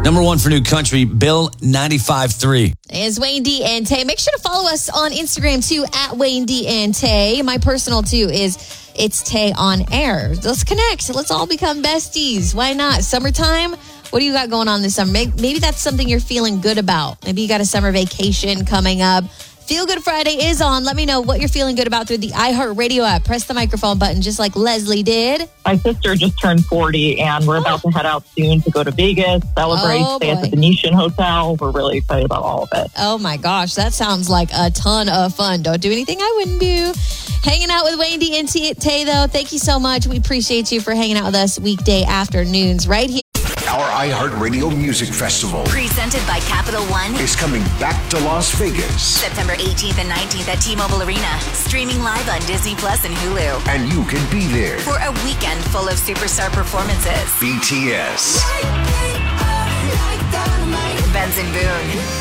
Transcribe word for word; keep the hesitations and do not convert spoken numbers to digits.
Number one for new country, Bill ninety-five three. Is Wayne D and Tay. Make sure to follow us on Instagram too, at Wayne D and Tay. My personal too is It's Tay on Air. Let's connect. Let's all become besties. Why not? Summertime. What do you got going on this summer? Maybe that's something you're feeling good about. Maybe you got a summer vacation coming up. Feel Good Friday is on. Let me know what you're feeling good about through the iHeartRadio app. Press the microphone button just like Leslie did. My sister just turned forty, and we're about to head out soon to go to Vegas, celebrate, Oh, stay at boy. the Venetian Hotel. We're really excited about all of it. Oh my gosh, that sounds like a ton of fun. Don't do anything I wouldn't do. Hanging out with Wayne D and Tay, though. Thank you so much. We appreciate you for hanging out with us weekday afternoons right here. Our iHeartRadio Music Festival Presented by Capital One. is coming back to Las Vegas. September eighteenth and nineteenth at T-Mobile Arena. Streaming live on Disney Plus and Hulu. And you can be there. For a weekend full of superstar performances. B T S. Benson Boone.